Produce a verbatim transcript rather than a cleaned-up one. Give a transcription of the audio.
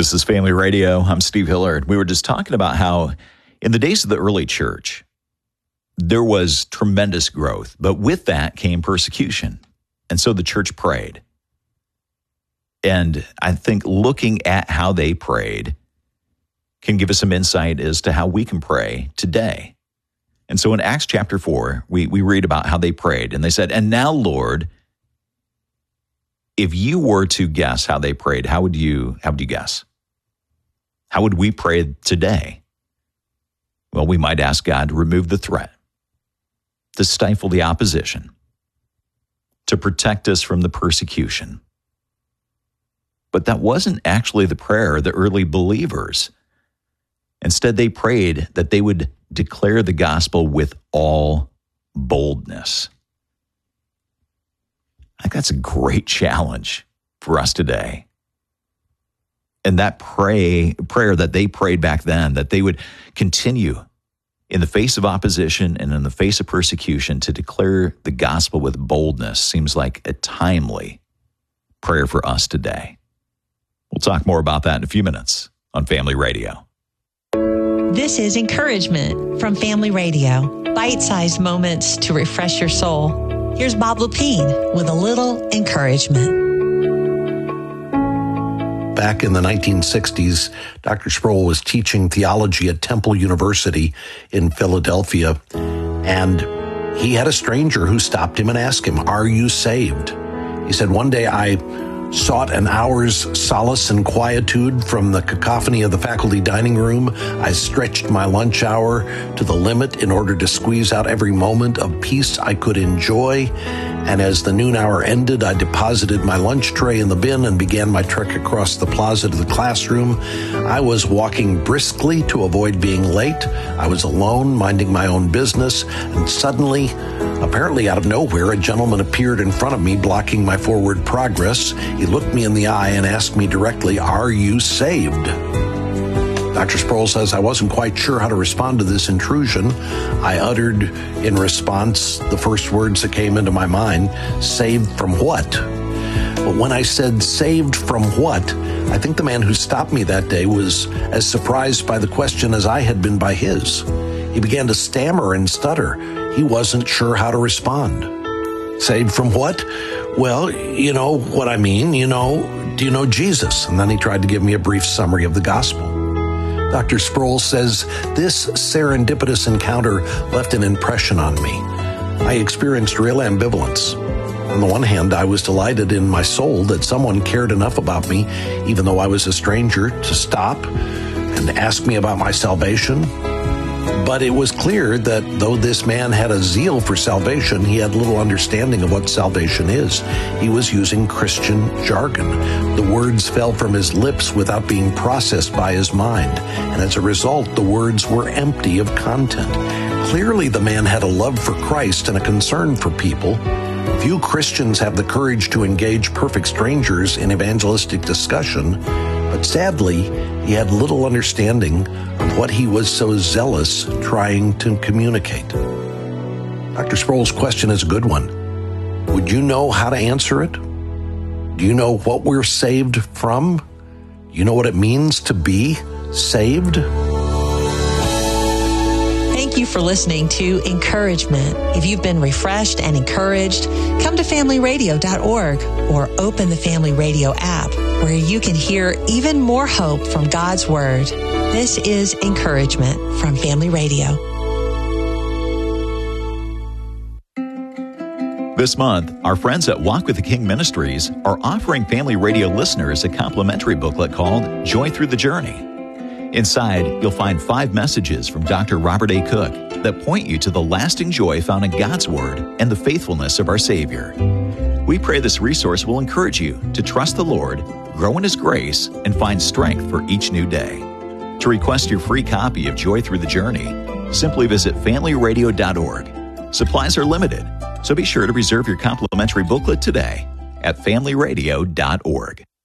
This is Family Radio. I'm Steve Hillard. We were just talking about how in the days of the early church, there was tremendous growth, but with that came persecution. And so the church prayed. And I think looking at how they prayed can give us some insight as to how we can pray today. And so in Acts chapter four, we, we read about how they prayed. And they said, "And now, Lord," if you were to guess how they prayed, how would you, how would you guess? How would we pray today? Well, we might ask God to remove the threat, to stifle the opposition, to protect us from the persecution. But that wasn't actually the prayer of the early believers. Instead, they prayed that they would declare the gospel with all boldness. I think that's a great challenge for us today. And that pray, prayer that they prayed back then, that they would continue in the face of opposition and in the face of persecution to declare the gospel with boldness, seems like a timely prayer for us today. We'll talk more about that in a few minutes on Family Radio. This is Encouragement from Family Radio. Bite-sized moments to refresh your soul. Here's Bob Lepine with a little encouragement. Back in the nineteen sixties, Doctor Sproul was teaching theology at Temple University in Philadelphia, and he had a stranger who stopped him and asked him, "Are you saved?" He said, "One day I sought an hour's solace and quietude from the cacophony of the faculty dining room. I stretched my lunch hour to the limit in order to squeeze out every moment of peace I could enjoy. And as the noon hour ended, I deposited my lunch tray in the bin and began my trek across the plaza to the classroom. I was walking briskly to avoid being late. I was alone, minding my own business, and suddenly, apparently out of nowhere, a gentleman appeared in front of me, blocking my forward progress. He looked me in the eye and asked me directly, 'Are you saved?' Doctor Sproul says I wasn't quite sure how to respond to this intrusion. I uttered in response the first words that came into my mind, 'Saved from what?' But when I said saved from what, I think the man who stopped me that day was as surprised by the question as I had been by his. He began to stammer and stutter. He wasn't sure how to respond. 'Saved from what?' 'Well, you know what I mean, you know, do you know Jesus?' And then he tried to give me a brief summary of the gospel. Doctor Sproul says, this serendipitous encounter left an impression on me. I experienced real ambivalence. On the one hand, I was delighted in my soul that someone cared enough about me, even though I was a stranger, to stop and ask me about my salvation. But it was clear that though this man had a zeal for salvation, he had little understanding of what salvation is. He was using Christian jargon. The words fell from his lips without being processed by his mind, and as a result, the words were empty of content. Clearly, the man had a love for Christ and a concern for people. Few Christians have the courage to engage perfect strangers in evangelistic discussion, but sadly, he had little understanding of what he was so zealous trying to communicate. Doctor Sproul's question is a good one. Would you know how to answer it? Do you know what we're saved from? Do you know what it means to be saved? Thank you for listening to Encouragement. If you've been refreshed and encouraged, come to family radio dot org or open the Family Radio app, where you can hear even more hope from God's Word. This is Encouragement from Family Radio. This month, our friends at Walk with the King Ministries are offering Family Radio listeners a complimentary booklet called Joy Through the Journey. Inside, you'll find five messages from Doctor Robert A. Cook that point you to the lasting joy found in God's Word and the faithfulness of our Savior. We pray this resource will encourage you to trust the Lord, grow in His grace, and find strength for each new day. To request your free copy of Joy Through the Journey, simply visit family radio dot org. Supplies are limited, so be sure to reserve your complimentary booklet today at family radio dot org.